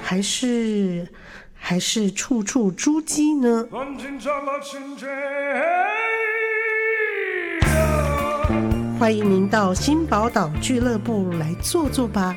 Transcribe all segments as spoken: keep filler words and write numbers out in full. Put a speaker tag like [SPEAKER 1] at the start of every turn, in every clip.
[SPEAKER 1] 还是还是处处诸姬呢？欢迎您到新宝岛俱乐部来坐坐吧。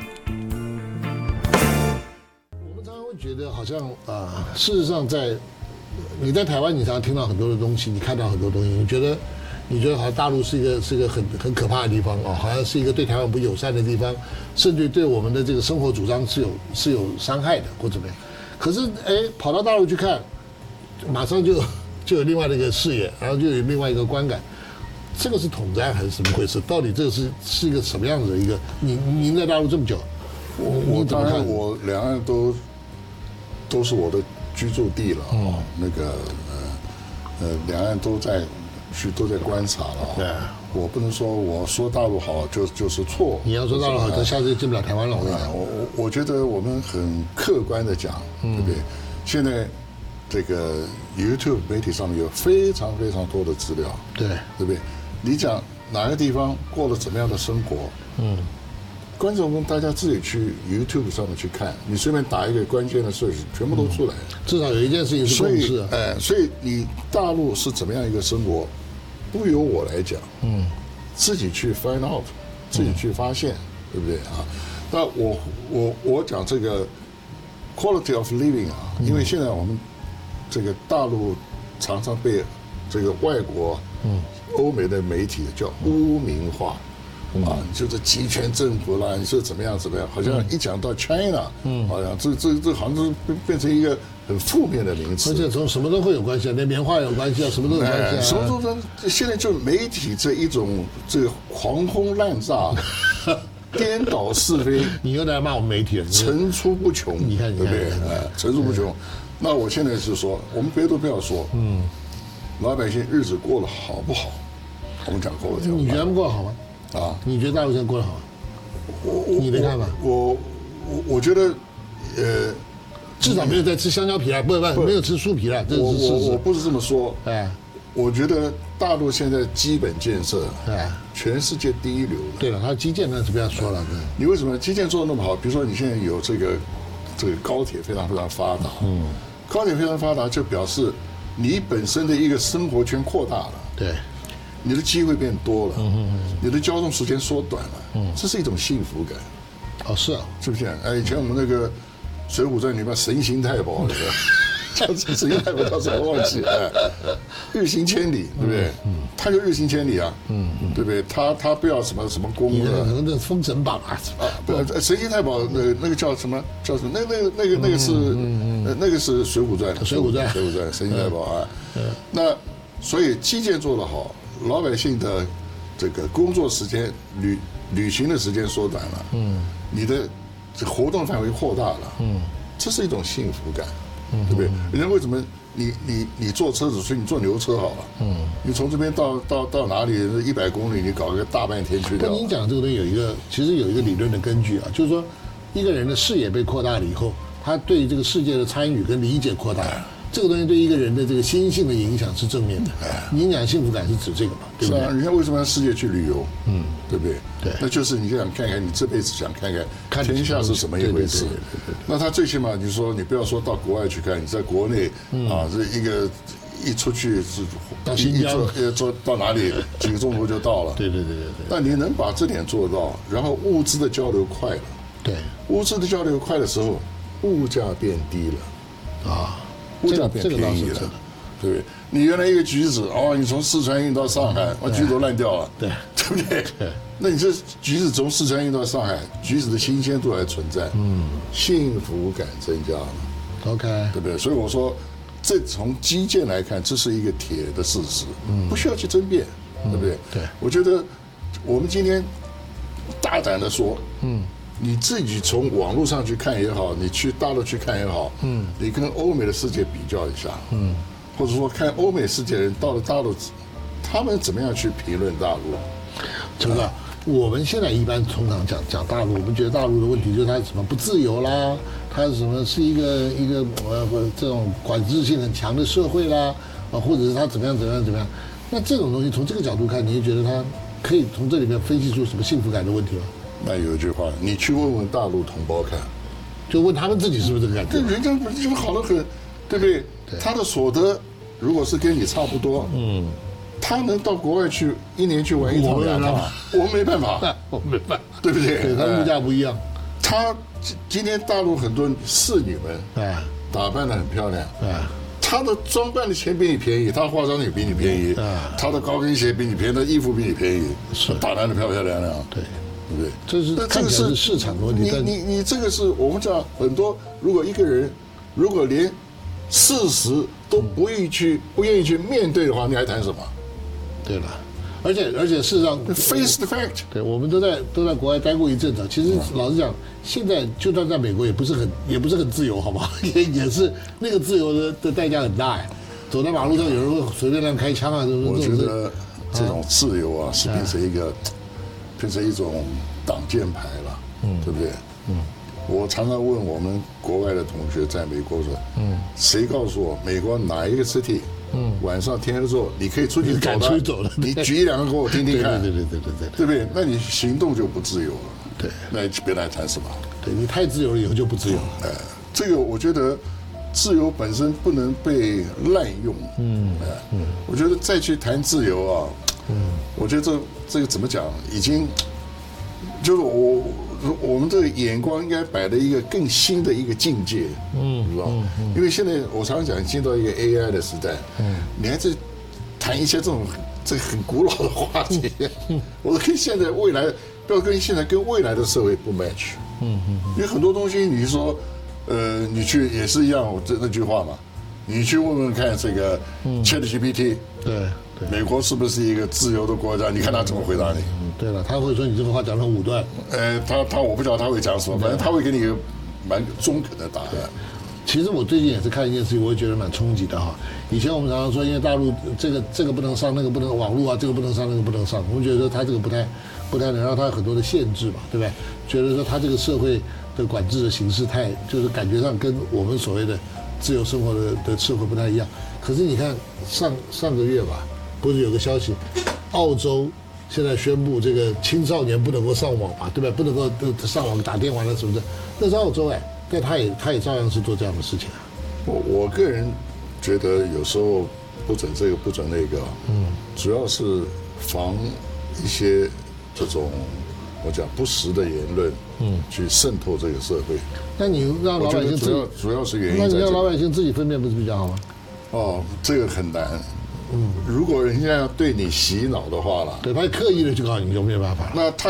[SPEAKER 2] 我们常常会觉得好像啊、呃，事实上在你在台湾，你常常听到很多的东西，你看到很多东西，你觉得你觉得好像大陆是一个是一个很很可怕的地方哦，好像是一个对台湾不友善的地方，甚至对我们的这个生活主张是有是有伤害的或怎么样。可是哎，跑到大陆去看，马上就就有另外的一个视野，然后就有另外一个观感。这个是统战还是什么回事？到底这个是是一个什么样子的一个？您您在大陆这么久，
[SPEAKER 3] 我我当然我两岸都都是我的居住地了哦，嗯、那个呃呃两岸都在去都在观察了、哦。对，我不能说我说大陆好就就是错。
[SPEAKER 2] 你要说大陆好，他下次就进不了台湾了。我跟你讲，
[SPEAKER 3] 我我我觉得我们很客观的讲，对不对？嗯、现在这个 YouTube 媒体上面有非常非常多的资料，
[SPEAKER 2] 对
[SPEAKER 3] 对不对？你讲哪个地方过了怎么样的生活？嗯，观众们大家自己去 YouTube 上面去看，你随便打一个关键的事情，全部都出来了。
[SPEAKER 2] 嗯、至少有一件事情是共识、啊。
[SPEAKER 3] 哎、呃，所以你大陆是怎么样一个生活，不由我来讲，嗯，自己去 find out， 自己去发现，嗯、对不对啊？那我我我讲这个 quality of living 啊，因为现在我们这个大陆常常被这个外国，嗯。欧美的媒体叫污名化，嗯、啊，就是集权政府啦，你说怎么样怎么样，好像一讲到 China，嗯，好像这这这好像是变成一个很负面的名词。
[SPEAKER 2] 而且从什么都会有关系啊，连棉花有关系啊，什么都有关系啊。
[SPEAKER 3] 什么都跟现在就媒体这一种这个狂轰滥炸、颠倒是非，
[SPEAKER 2] 你又在骂我们媒体人，
[SPEAKER 3] 层出不穷，
[SPEAKER 2] 你看，
[SPEAKER 3] 对不对？哎，层出不穷。那我现在是说，我们别的不要说，嗯。老百姓日子过得好不好？我们讲过了。
[SPEAKER 2] 你觉得他们过得好吗？啊，你觉得大陆现在过得好吗？
[SPEAKER 3] 我
[SPEAKER 2] 你的看法？
[SPEAKER 3] 我我我觉得，呃，
[SPEAKER 2] 至少没有在吃香蕉皮了，不不，没有吃树皮了。这是事实。
[SPEAKER 3] 我我不是这么说。哎，我觉得大陆现在基本建设，哎，全世界第一流的。
[SPEAKER 2] 对了，它基建那是不要说了。
[SPEAKER 3] 你为什么基建做得那么好？比如说你现在有这个这个高铁非常非常发达，嗯，高铁非常发达就表示。你本身的一个生活圈扩大了，
[SPEAKER 2] 对，
[SPEAKER 3] 你的机会变多了，嗯嗯你的交通时间缩短了，嗯，这是一种幸福感。
[SPEAKER 2] 哦，是啊，
[SPEAKER 3] 是不是？哎，以前我们那个《水浒传》里面神行太保，对不对？叫神行太保叫什么忘记？哎，日行千里，对不对？嗯，他就日行千里啊，嗯嗯，对不对？他他不要什么什么功的，
[SPEAKER 2] 可能这封神榜啊，
[SPEAKER 3] 啊，不，神行太保那那个叫什么？叫什么？那那个那个那个是，呃，那个是《水浒传》，《
[SPEAKER 2] 水浒传》，
[SPEAKER 3] 《水浒传》，神行太保啊。那所以基建做得好，老百姓的这个工作时间、旅旅行的时间缩短了，嗯，你的活动范围扩大了，嗯，这是一种幸福感。对不对？人家为什么你你你坐车子，所以你坐牛车好了。嗯，你从这边到到到哪里一百公里，你搞个大半天去掉。
[SPEAKER 2] 您讲这个东西有一个，其实有一个理论的根据啊，就是说，一个人的视野被扩大了以后，他对这个世界的参与跟理解扩大了。这个东西对一个人的这个心性的影响是正面的。您讲幸福感是指这个嘛？对不对？
[SPEAKER 3] 是啊，人家为什么要世界去旅游？嗯，对不对？
[SPEAKER 2] 对，
[SPEAKER 3] 那就是你想看看，你这辈子想看看天下是什么一回事。那他最起码你说你不要说到国外去看，你在国内啊，这一个一出去是
[SPEAKER 2] 到新疆，
[SPEAKER 3] 一坐到哪里几个钟头就到了。
[SPEAKER 2] 对对对对对。
[SPEAKER 3] 但你能把这点做到，然后物资的交流快了。
[SPEAKER 2] 对，
[SPEAKER 3] 物资的交流快的时候，物价变低了啊。物价变便宜了，对不对？你原来一个橘子哦，你从四川运到上海，哦，橘子都烂掉了，
[SPEAKER 2] 对，
[SPEAKER 3] 对不对？那你这橘子从四川运到上海，橘子的新鲜度还存在，嗯，幸福感增加了
[SPEAKER 2] ，OK，
[SPEAKER 3] 对不对？所以我说，这从基建来看，这是一个铁的事实，嗯，不需要去争辩，对不对？
[SPEAKER 2] 对，
[SPEAKER 3] 我觉得我们今天大胆的说，嗯。你自己从网络上去看也好，你去大陆去看也好，嗯，你跟欧美的世界比较一下，嗯，或者说看欧美世界人到了大陆，他们怎么样去评论大陆？
[SPEAKER 2] 陈哥，我们现在一般通常讲讲大陆，我们觉得大陆的问题就是它什么不自由啦，它什么是一个一个呃这种管制性很强的社会啦，啊，或者是它怎么样怎么样怎么样？那这种东西从这个角度看，你就觉得它可以从这里面分析出什么幸福感的问题吗？
[SPEAKER 3] 那有一句话，你去问问大陆同胞看，
[SPEAKER 2] 就问他们自己是不是这个感觉？
[SPEAKER 3] 人家就是好得很，对不对？他的所得如果是跟你差不多，嗯，他能到国外去一年去玩一趟两趟，我没办法，
[SPEAKER 2] 我没办法，
[SPEAKER 3] 对不对？
[SPEAKER 2] 对，他物价不一样。
[SPEAKER 3] 他今天大陆很多侍女们，哎，打扮得很漂亮，哎。他的装扮的钱比你便宜，他的化妆也比你便宜，啊、他的高跟鞋比你便宜，他的衣服比你便宜，是打扮的漂漂亮亮，
[SPEAKER 2] 对，
[SPEAKER 3] 对不对？
[SPEAKER 2] 这是看起来是市场的问题。
[SPEAKER 3] 你你你这个是我们讲很多，如果一个人如果连事实都不愿意去、嗯、不愿意去面对的话，你还谈什么？
[SPEAKER 2] 对了。而且而且，事实上
[SPEAKER 3] ，face the fact，
[SPEAKER 2] 对，我们都在都在国外待过一阵子。其实老实讲，现在就算在美国，也不是很也不是很自由，好吗？也也是那个自由的的代价很大哎。走在马路上，有人会随便乱开枪啊，什么。
[SPEAKER 3] 我觉得这种自由啊，是变成一个变成一种挡箭牌了，嗯，对不对？嗯。我常常问我们国外的同学，在美国说，嗯，谁告诉我美国哪一个 city？嗯，晚上天黑的时候，你可以出去走的，
[SPEAKER 2] 走了，
[SPEAKER 3] 你举一两个给我听听看，
[SPEAKER 2] 对对对对对对，
[SPEAKER 3] 对不对？那你行动就不自由了，
[SPEAKER 2] 对，
[SPEAKER 3] 那别来谈什么？
[SPEAKER 2] 对你太自由了，以后就不自由了。
[SPEAKER 3] 哎，这个我觉得自由本身不能被滥用，嗯，哎，嗯，我觉得再去谈自由啊，嗯，我觉得这这个怎么讲，已经就是我。我们这个眼光应该摆在一个更新的一个境界，嗯，知道吗？因为现在我常常讲，进到一个 A I 的时代，嗯，你还是谈一些这种这个很古老的话题，嗯，我跟现在未来不要跟现在跟未来的社会不 match，嗯嗯，因为很多东西你说，呃，你去也是一样，这那句话嘛，你去问问看这个 ChatGPT，
[SPEAKER 2] 对。
[SPEAKER 3] 美国是不是一个自由的国家？你看他怎么回答你？
[SPEAKER 2] 嗯，对了，他会说你这个话讲得很武断。
[SPEAKER 3] 呃，他他我不知道他会讲什么，反正他会给你一个蛮中肯的答案。
[SPEAKER 2] 其实我最近也是看一件事情，我也觉得蛮冲击的哈。以前我们常常说，因为大陆这个这个不能上，那个不能网络啊，这个不能上，那个不能上，我们觉得说他这个不太不太能让他有很多的限制嘛，对不对？觉得说他这个社会的管制的形式太，就是感觉上跟我们所谓的自由生活的的社会不太一样。可是你看上上个月吧。不是有个消息，澳洲现在宣布这个青少年不能够上网嘛，对吧？不能够上网打电话了什么的，那是澳洲哎，但他也他也照样是做这样的事情啊。
[SPEAKER 3] 我我个人觉得有时候不准这个不准那个，嗯，主要是防一些这种我讲不实的言论，嗯，去渗透这个社会。
[SPEAKER 2] 那你让老百姓
[SPEAKER 3] 主要主要是原因
[SPEAKER 2] 在这，那你让老百姓自己分辨不是比较好吗？
[SPEAKER 3] 哦，这个很难。嗯，如果人家要对你洗脑的话了，
[SPEAKER 2] 对，他刻意的去告诉你就没有办法了。
[SPEAKER 3] 那他。